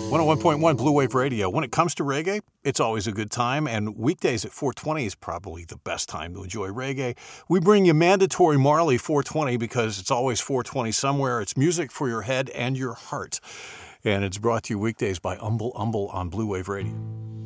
101.1 Blue Wave Radio. When it comes to reggae, it's always a good time, and weekdays at 420 is probably the best time to enjoy reggae. We bring you Mandatory Marley 420 because it's always 420 somewhere. It's music for your head and your heart. And it's brought to you weekdays by Umble Umble on Blue Wave Radio.